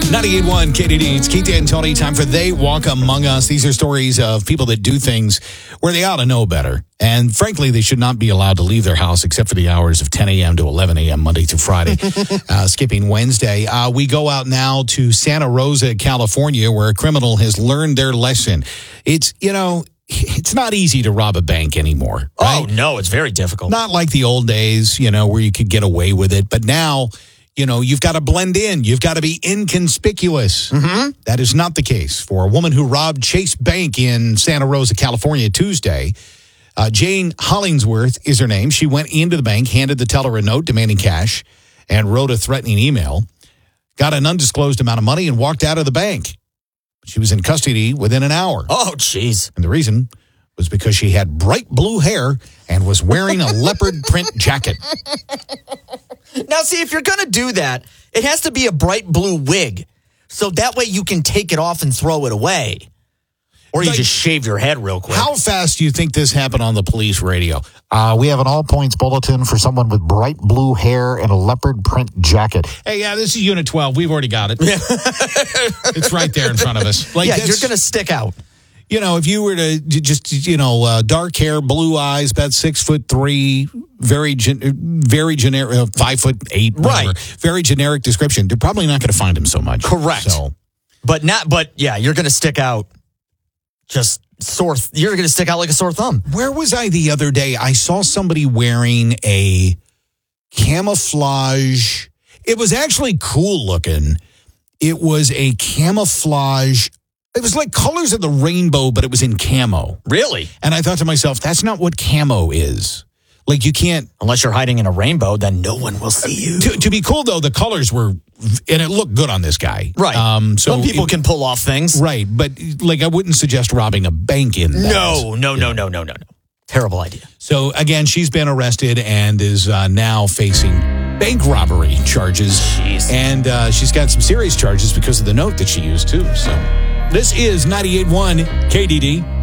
98.1 KDD. It's Keith and Tony. Time for They Walk Among Us. These are stories of people that do things where they ought to know better. And frankly, they should not be allowed to leave their house except for the hours of 10 a.m. to 11 a.m. Monday through Friday, skipping Wednesday. We go out now to Santa Rosa, California, where a criminal has learned their lesson. It's not easy to rob a bank anymore. Right? Oh, no, it's very difficult. Not like the old days, where you could get away with it. But now, you've got to blend in. You've got to be inconspicuous. Mm-hmm. That is not the case for a woman who robbed Chase Bank in Santa Rosa, California, Tuesday. Jane Hollingsworth is her name. She went into the bank, handed the teller a note demanding cash, and wrote a threatening email, got an undisclosed amount of money, and walked out of the bank. She was in custody within an hour. Oh, jeez. And the reason was because she had bright blue hair and was wearing a leopard print jacket. Now, see, if you're going to do that, it has to be a bright blue wig. So that way you can take it off and throw it away. Or you just shave your head real quick. How fast do you think this happened on the police radio? We have an all-points bulletin for someone with bright blue hair and a leopard print jacket. Hey, yeah, this is Unit 12. We've already got it. It's right there in front of us. You're going to stick out. If you were to just, dark hair, blue eyes, about 6'3", very generic, 5'8", whatever, right? Very generic description. They're probably not going to find him so much. Correct. So, but you're going to stick out. You're going to stick out like a sore thumb. Where was I the other day? I saw somebody wearing a camouflage. It was actually cool looking. It was a camouflage. It was like colors of the rainbow, but it was in camo. Really? And I thought to myself, that's not what camo is. Like, you can't... Unless you're hiding in a rainbow, then no one will see you. To be cool, though, the colors were... And it looked good on this guy. Right. Some people can pull off things. Right. But, I wouldn't suggest robbing a bank in that. No. Terrible idea. So, again, she's been arrested and is now facing bank robbery charges. Jeez. And she's got some serious charges because of the note that she used, too. So, this is 98.1 KDD.